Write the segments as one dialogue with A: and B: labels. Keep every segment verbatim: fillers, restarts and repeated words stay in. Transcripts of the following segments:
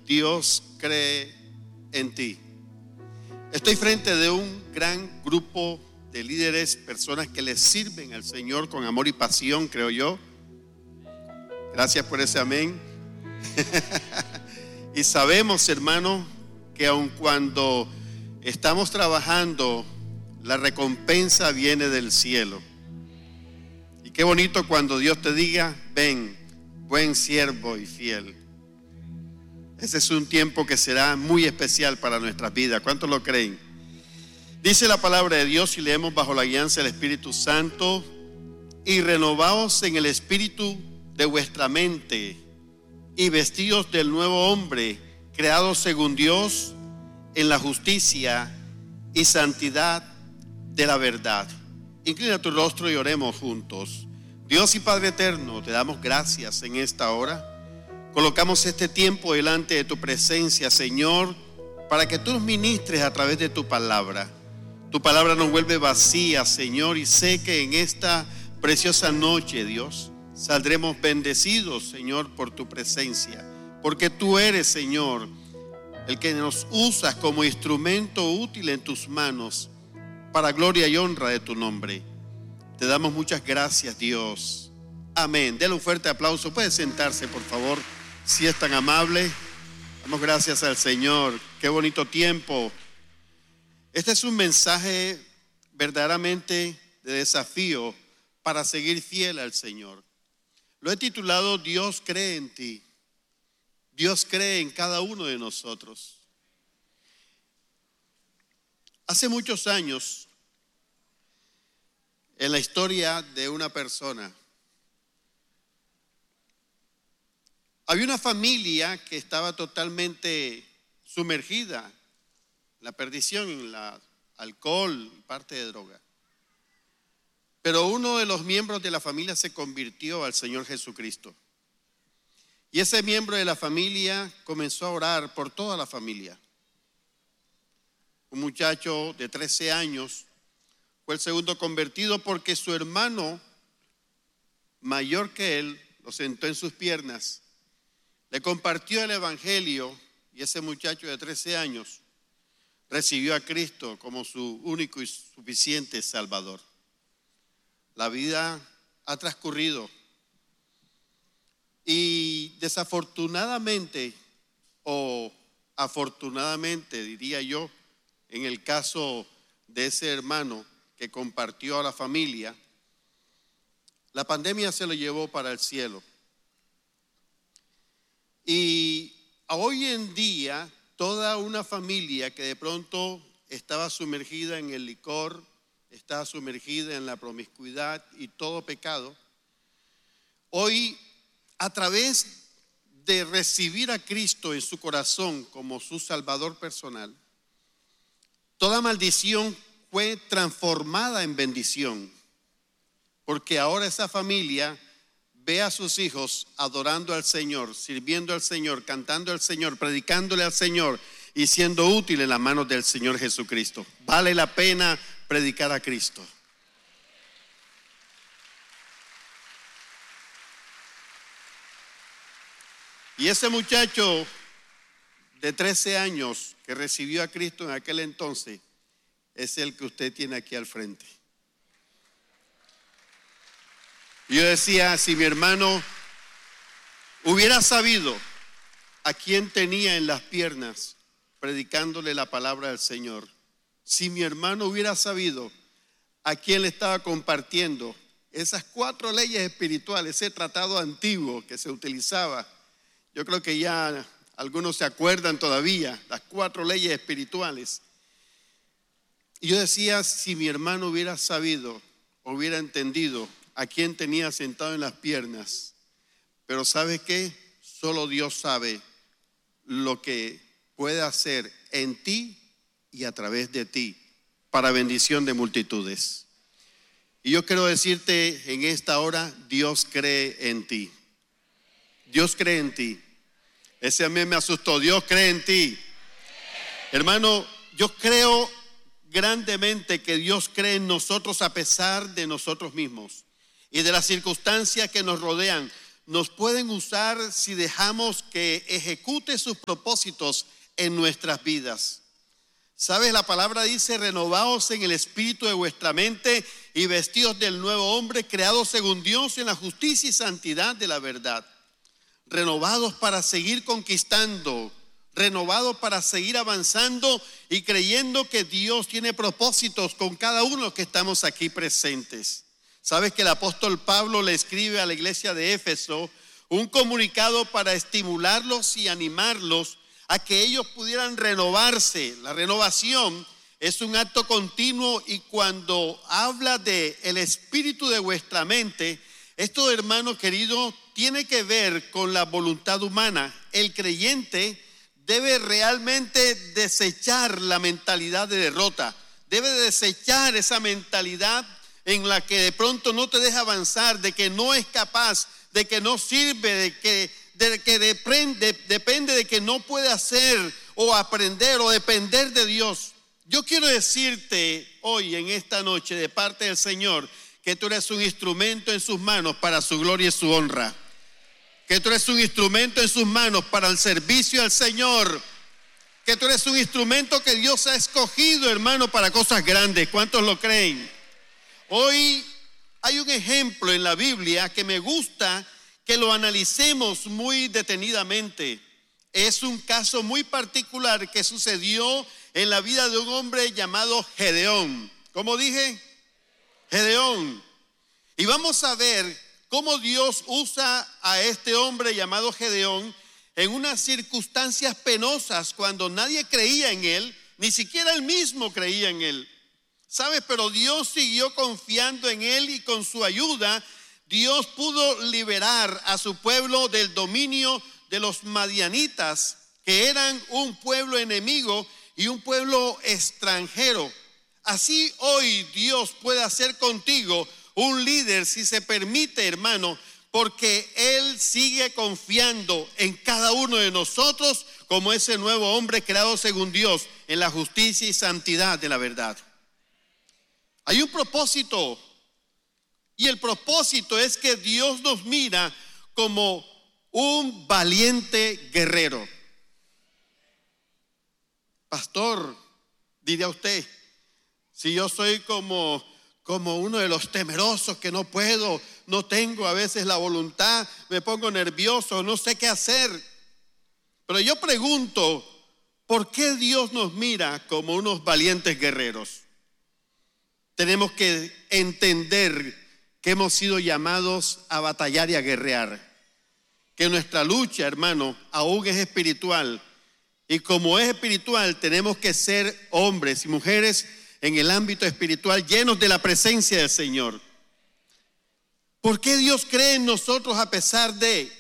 A: Dios cree en ti. Estoy frente de un gran grupo de líderes, personas que le sirven al Señor con amor y pasión, creo yo. Gracias por ese amén. Y sabemos, hermano, que aun cuando estamos trabajando, la recompensa viene del cielo. Y qué bonito cuando Dios te diga: ven, buen siervo y fiel. Ese es un tiempo que será muy especial para nuestras vidas. ¿Cuántos lo creen? Dice la palabra de Dios, y leemos bajo la guianza del Espíritu Santo: y renovaos en el espíritu de vuestra mente, y vestidos del nuevo hombre, creado según Dios en la justicia y santidad de la verdad. Inclina tu rostro y oremos juntos. Dios y Padre eterno, te damos gracias en esta hora. Colocamos este tiempo delante de tu presencia, Señor, para que tú nos ministres a través de tu palabra. Tu palabra nos vuelve vacía, Señor, y sé que en esta preciosa noche, Dios, saldremos bendecidos, Señor, por tu presencia, porque tú eres, Señor, el que nos usas como instrumento útil en tus manos, para gloria y honra de tu nombre. Te damos muchas gracias, Dios. Amén. Denle un fuerte aplauso. Puede sentarse, por favor, si es tan amable. Damos gracias al Señor. Qué bonito tiempo. Este es un mensaje verdaderamente de desafío para seguir fiel al Señor. Lo he titulado: Dios cree en ti. Dios cree en cada uno de nosotros. Hace muchos años, en la historia de una persona, había una familia que estaba totalmente sumergida en la perdición, en el alcohol y parte de droga. Pero uno de los miembros de la familia se convirtió al Señor Jesucristo. Y ese miembro de la familia comenzó a orar por toda la familia. Un muchacho de trece años fue el segundo convertido, porque su hermano mayor que él lo sentó en sus piernas, le compartió el evangelio, y ese muchacho de trece años recibió a Cristo como su único y suficiente Salvador. La vida ha transcurrido y desafortunadamente, o afortunadamente diría yo, en el caso de ese hermano que compartió a la familia, la pandemia se lo llevó para el cielo. Y hoy en día, toda una familia que de pronto estaba sumergida en el licor, estaba sumergida en la promiscuidad y todo pecado, hoy, a través de recibir a Cristo en su corazón como su Salvador personal, toda maldición fue transformada en bendición, porque ahora esa familia ve a sus hijos adorando al Señor, sirviendo al Señor, cantando al Señor, predicándole al Señor y siendo útil en las manos del Señor Jesucristo. Vale la pena predicar a Cristo. Y ese muchacho de trece años que recibió a Cristo en aquel entonces es el que usted tiene aquí al frente. Yo decía, si mi hermano hubiera sabido a quién tenía en las piernas predicándole la palabra del Señor, si mi hermano hubiera sabido a quién le estaba compartiendo esas cuatro leyes espirituales, ese tratado antiguo que se utilizaba, yo creo que ya algunos se acuerdan todavía, las cuatro leyes espirituales. Y yo decía, si mi hermano hubiera sabido, hubiera entendido a quién tenía sentado en las piernas. Pero ¿sabe qué? Solo Dios sabe lo que puede hacer en ti y a través de ti para bendición de multitudes. Y yo quiero decirte en esta hora, Dios cree en ti. Dios cree en ti. Ese a mí me asustó. Dios cree en ti. Hermano, yo creo grandemente que Dios cree en nosotros a pesar de nosotros mismos y de las circunstancias que nos rodean. nos pueden usar si dejamos que ejecute sus propósitos en nuestras vidas. ¿Sabes? La palabra dice: renovaos en el espíritu de vuestra mente y vestidos del nuevo hombre, creados según Dios en la justicia y santidad de la verdad. Renovados para seguir conquistando, renovados para seguir avanzando y creyendo que Dios tiene propósitos con cada uno de los que estamos aquí presentes. ¿Sabes que el apóstol Pablo le escribe a la iglesia de Éfeso un comunicado para estimularlos y animarlos a que ellos pudieran renovarse? La renovación es un acto continuo, y cuando habla de el espíritu de vuestra mente, esto, hermano querido, tiene que ver con la voluntad humana. El creyente debe realmente desechar la mentalidad de derrota, debe desechar esa mentalidad en la que de pronto no te deja avanzar, de que no es capaz, de que no sirve, de que, de que depende, depende de que no puede hacer o aprender o depender de Dios. Yo quiero decirte hoy, en esta noche, de parte del Señor, que tú eres un instrumento en sus manos para su gloria y su honra. Que tú eres un instrumento en sus manos para el servicio al Señor. Que tú eres un instrumento que Dios ha escogido, hermano, para cosas grandes. ¿Cuántos lo creen? Hoy hay un ejemplo en la Biblia que me gusta que lo analicemos muy detenidamente. Es un caso muy particular que sucedió en la vida de un hombre llamado Gedeón. ¿Cómo dije? Gedeón. Y vamos a ver cómo Dios usa a este hombre llamado Gedeón en unas circunstancias penosas, cuando nadie creía en él, ni siquiera él mismo creía en él. ¿Sabes? Pero Dios siguió confiando en él, y con su ayuda Dios pudo liberar a su pueblo del dominio de los madianitas, que eran un pueblo enemigo y un pueblo extranjero. Así hoy Dios puede hacer contigo un líder, si se permite, hermano, porque Él sigue confiando en cada uno de nosotros como ese nuevo hombre creado según Dios en la justicia y santidad de la verdad. Hay un propósito, y el propósito es que Dios nos mira como un valiente guerrero. Pastor, diría usted, si yo soy como, como uno de los temerosos, que no puedo, no tengo a veces la voluntad, me pongo nervioso, no sé qué hacer. Pero yo pregunto, ¿por qué Dios nos mira como unos valientes guerreros? Tenemos que entender que hemos sido llamados a batallar y a guerrear, que nuestra lucha, hermano, aún es espiritual, y como es espiritual tenemos que ser hombres y mujeres en el ámbito espiritual llenos de la presencia del Señor. ¿Por qué Dios cree en nosotros a pesar de?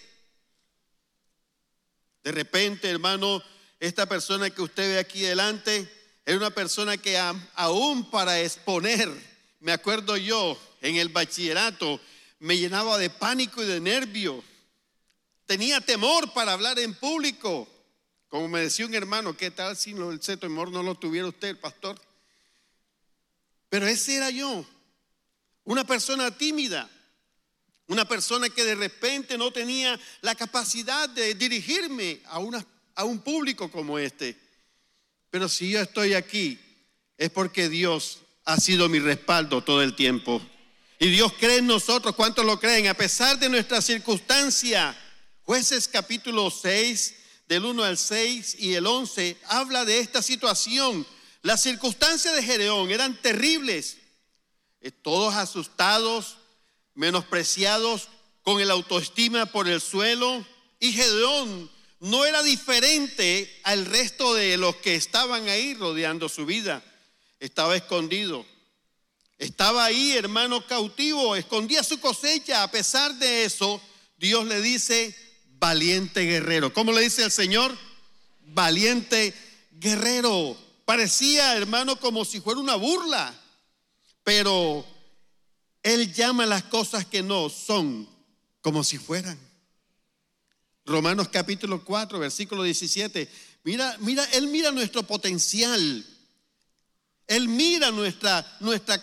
A: De repente, hermano, esta persona que usted ve aquí delante es una persona que aún para exponer, me acuerdo yo en el bachillerato, me llenaba de pánico y de nervio. Tenía temor para hablar en público. Como me decía un hermano, ¿qué tal si ese temor no lo tuviera usted, pastor? Pero ese era yo, una persona tímida, una persona que de repente no tenía la capacidad de dirigirme a, una, a un público como este. Pero si yo estoy aquí, es porque Dios ha sido mi respaldo todo el tiempo. Y Dios cree en nosotros. ¿Cuántos lo creen? A pesar de nuestra circunstancia. Jueces capítulo seis, del uno al seis y el once, habla de esta situación. Las circunstancias de Gedeón eran terribles. Todos asustados, menospreciados, con el autoestima por el suelo. Y Gedeón no era diferente al resto de los que estaban ahí rodeando su vida. Estaba escondido. Estaba ahí, hermano, cautivo. Escondía su cosecha. A pesar de eso, Dios le dice: valiente guerrero. ¿Cómo le dice el Señor? Valiente guerrero. Parecía, hermano, como si fuera una burla. Pero Él llama las cosas que no son como si fueran. Romanos capítulo cuatro, versículo diecisiete. Mira, mira, Él mira nuestro potencial. Él mira nuestra, nuestra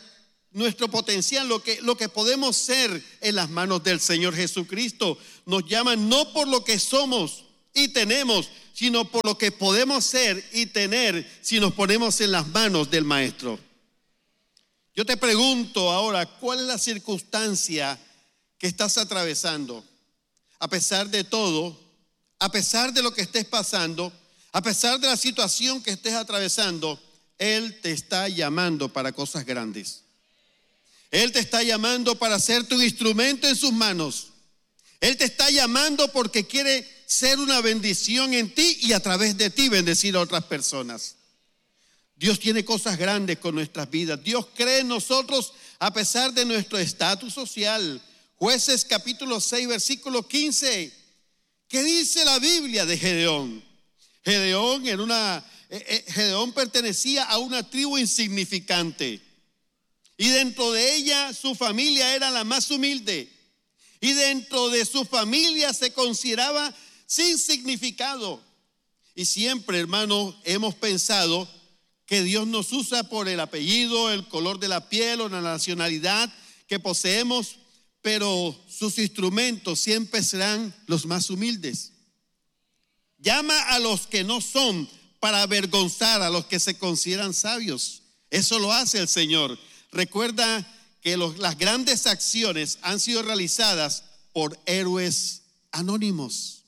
A: nuestro potencial, lo que, lo que podemos ser en las manos del Señor Jesucristo. Nos llaman no por lo que somos y tenemos, sino por lo que podemos ser y tener si nos ponemos en las manos del Maestro. Yo te pregunto ahora, ¿cuál es la circunstancia que estás atravesando? A pesar de todo, a pesar de lo que estés pasando, a pesar de la situación que estés atravesando, Él te está llamando para cosas grandes. Él te está llamando para ser tu instrumento en sus manos. Él te está llamando porque quiere ser una bendición en ti y a través de ti bendecir a otras personas. Dios tiene cosas grandes con nuestras vidas. Dios cree en nosotros a pesar de nuestro estatus social. Jueces capítulo seis, versículo quince. ¿Qué dice la Biblia de Gedeón? Gedeón, en una, eh, eh, Gedeón pertenecía a una tribu insignificante. Y dentro de ella su familia era la más humilde. Y dentro de su familia se consideraba sin significado. Y siempre, hermanos, hemos pensado que Dios nos usa por el apellido, el color de la piel o la nacionalidad que poseemos, pero sus instrumentos siempre serán los más humildes. Llama a los que no son para avergonzar a los que se consideran sabios. Eso lo hace el Señor. Recuerda que los, las grandes acciones han sido realizadas por héroes anónimos.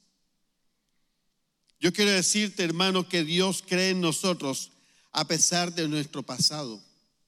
A: Yo quiero decirte, hermano, que Dios cree en nosotros a pesar de nuestro pasado.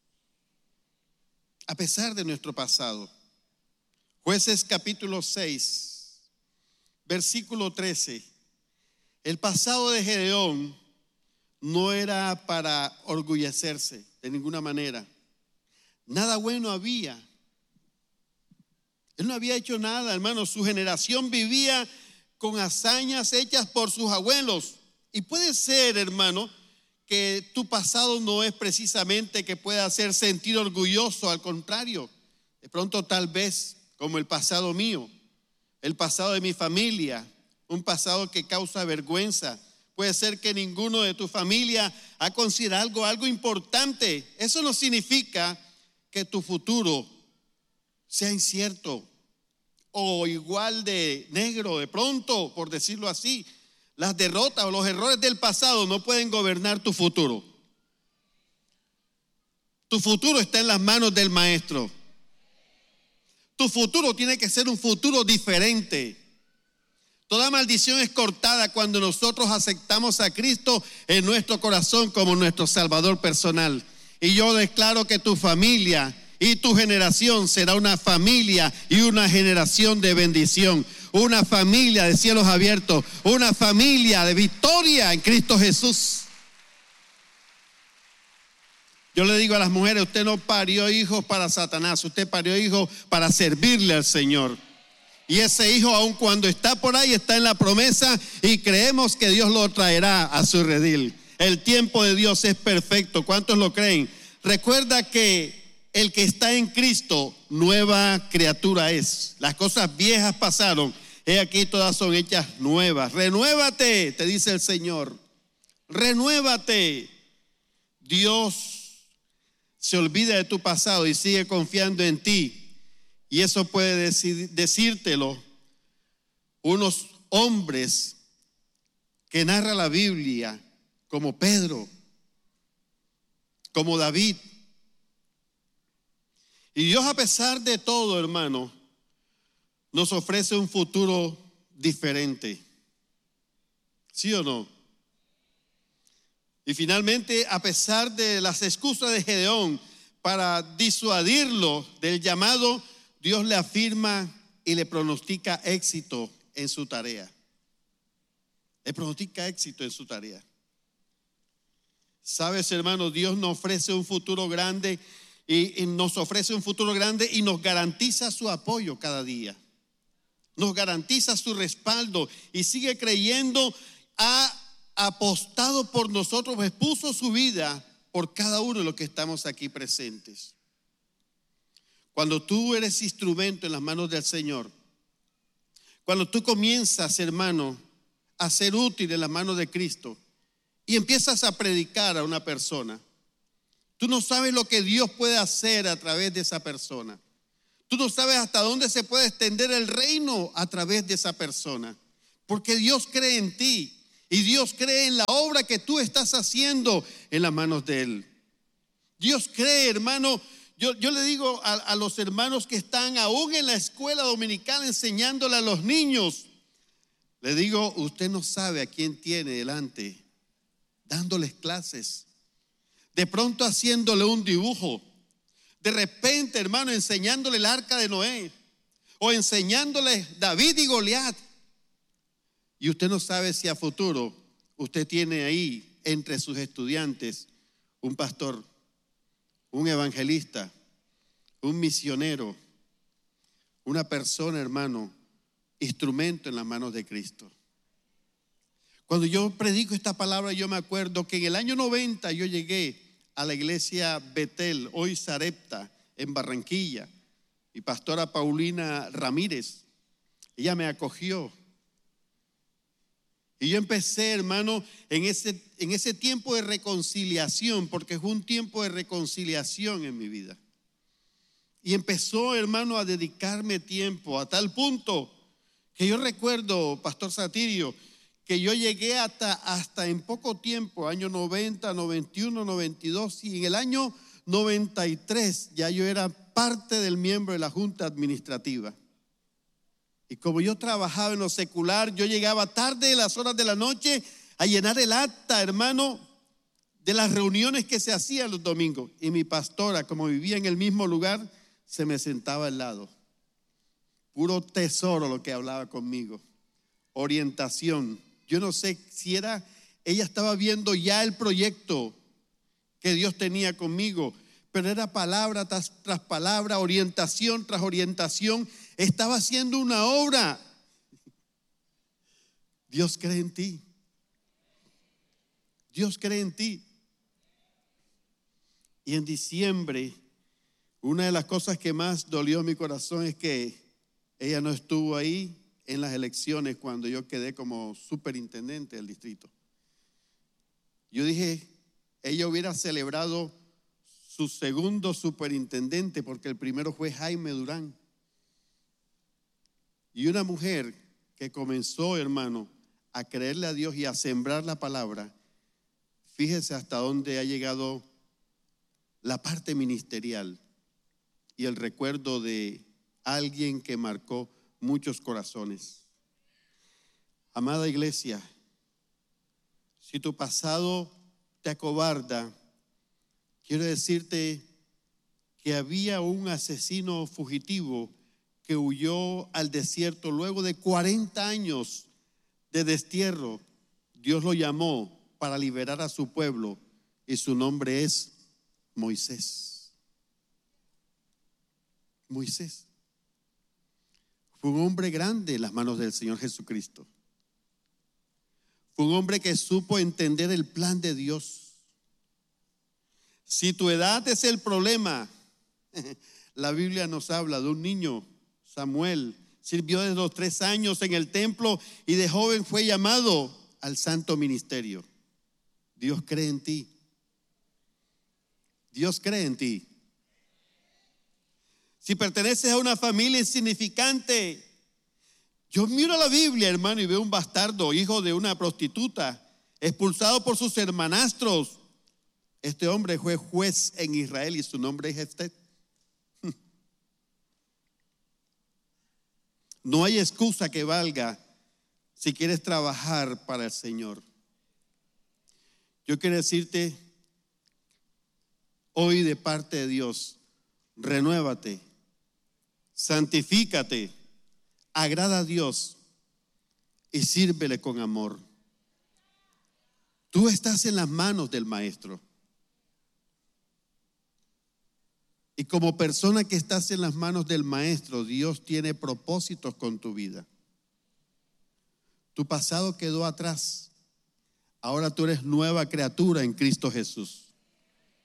A: A pesar de nuestro pasado. Jueces capítulo seis, versículo trece. El pasado de Gedeón no era para orgullecerse de ninguna manera. Nada bueno había. Él no había hecho nada, hermano. Su generación vivía con hazañas hechas por sus abuelos. Y puede ser, hermano, que tu pasado no es precisamente que pueda hacer sentir orgulloso. Al contrario, de pronto tal vez como el pasado mío, el pasado de mi familia, un pasado que causa vergüenza. Puede ser que ninguno de tu familia ha considerado algo, algo importante. Eso no significa que tu futuro sea incierto o igual de negro. De pronto, por decirlo así, las derrotas o los errores del pasado no pueden gobernar tu futuro. Tu futuro está en las manos del Maestro. Tu futuro tiene que ser un futuro diferente. Toda maldición es cortada cuando nosotros aceptamos a Cristo en nuestro corazón como nuestro Salvador personal. Y yo declaro que tu familia y tu generación será una familia y una generación de bendición. Una familia de cielos abiertos, una familia de victoria en Cristo Jesús. Yo le digo a las mujeres, usted no parió hijos para Satanás, usted parió hijos para servirle al Señor. Y ese hijo, aun cuando está por ahí, está en la promesa y creemos que Dios lo traerá a su redil. El tiempo de Dios es perfecto. ¿Cuántos lo creen? Recuerda que el que está en Cristo, nueva criatura es. Las cosas viejas pasaron, he aquí todas son hechas nuevas. Renuévate, te dice el Señor. Renuévate. Dios se olvida de tu pasado y sigue confiando en ti. Y eso puede decir, decírtelo unos hombres que narra la Biblia, como Pedro, como David. Y Dios, a pesar de todo, hermano, nos ofrece un futuro diferente. ¿Sí o no? Y finalmente, a pesar de las excusas de Gedeón para disuadirlo del llamado, Dios le afirma y le pronostica éxito en su tarea. Le pronostica éxito en su tarea. Sabes, hermano, Dios nos ofrece un futuro grande y, y nos ofrece un futuro grande y nos garantiza su apoyo cada día. Nos garantiza su respaldo y sigue creyendo. Ha apostado por nosotros, pues puso su vida por cada uno de los que estamos aquí presentes. Cuando tú eres instrumento en las manos del Señor, cuando tú comienzas, hermano, a ser útil en las manos de Cristo y empiezas a predicar a una persona Tú no sabes lo que Dios puede hacer a través de esa persona. Tú no sabes hasta dónde se puede extender el reino a través de esa persona. Porque Dios cree en ti y Dios cree en la obra que tú estás haciendo en las manos de Él. Dios cree, hermano. Yo, yo le digo a, a los hermanos que están aún en la escuela dominical enseñándole a los niños, le digo, usted no sabe a quién tiene delante, dándoles clases, de pronto haciéndole un dibujo, de repente, hermano, enseñándole el arca de Noé, o enseñándole David y Goliat. Y usted no sabe si a futuro usted tiene ahí entre sus estudiantes un pastor, un evangelista, un misionero, una persona, hermano, instrumento en las manos de Cristo. Cuando yo predico esta palabra, yo me acuerdo que en el año noventa yo llegué a la iglesia Betel, hoy Sarepta, en Barranquilla, y pastora Paulina Ramírez, ella me acogió. Y yo empecé, hermano, en ese, en ese tiempo de reconciliación, porque fue un tiempo de reconciliación en mi vida. Y empezó, hermano, a dedicarme tiempo a tal punto que yo recuerdo, pastor Satirio, que yo llegué hasta, hasta en poco tiempo, año noventa, noventa y uno, noventa y dos, y en el año noventa y tres ya yo era parte del miembro de la junta administrativa. Y como yo trabajaba en lo secular, yo llegaba tarde en las horas de la noche a llenar el acta, hermano, de las reuniones que se hacían los domingos. Y mi pastora, como vivía en el mismo lugar, se me sentaba al lado. Puro tesoro lo que hablaba conmigo. Orientación. Yo no sé si era, ella estaba viendo ya el proyecto que Dios tenía conmigo, pero era palabra tras, tras palabra, orientación tras orientación. Estaba haciendo una obra. Dios cree en ti. Dios cree en ti. Y en diciembre, una de las cosas que más dolió mi corazón es que ella no estuvo ahí en las elecciones cuando yo quedé como superintendente del distrito. Yo dije, ella hubiera celebrado su segundo superintendente, porque el primero fue Jaime Durán. Y una mujer que comenzó, hermano, a creerle a Dios y a sembrar la palabra. Fíjese hasta dónde ha llegado la parte ministerial y el recuerdo de alguien que marcó muchos corazones. Amada iglesia, si tu pasado te acobarda, quiero decirte que había un asesino fugitivo que huyó al desierto luego de cuarenta años de destierro. Dios lo llamó para liberar a su pueblo y su nombre es Moisés. Moisés fue un hombre grande en las manos del Señor Jesucristo. Fue un hombre que supo entender el plan de Dios. Si tu edad es el problema, la Biblia nos habla de un niño, Samuel, sirvió desde los tres años en el templo y de joven fue llamado al santo ministerio. Dios cree en ti. Dios cree en ti. Si perteneces a una familia insignificante, yo miro la Biblia, hermano, y veo un bastardo, hijo de una prostituta, expulsado por sus hermanastros. Este hombre fue juez en Israel y su nombre es Jefté. No hay excusa que valga si quieres trabajar para el Señor. Yo quiero decirte hoy de parte de Dios, renuévate, santifícate, agrada a Dios y sírvele con amor. Tú estás en las manos del Maestro. Y como persona que estás en las manos del Maestro, Dios tiene propósitos con tu vida. Tu pasado quedó atrás. Ahora tú eres nueva criatura en Cristo Jesús.